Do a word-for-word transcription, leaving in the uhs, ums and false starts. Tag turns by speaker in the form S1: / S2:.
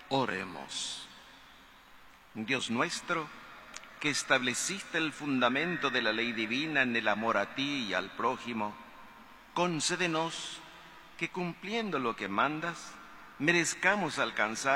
S1: Oremos. Dios nuestro, que estableciste el fundamento de la ley divina en el amor a ti y al prójimo, concédenos que cumpliendo lo que mandas, merezcamos alcanzar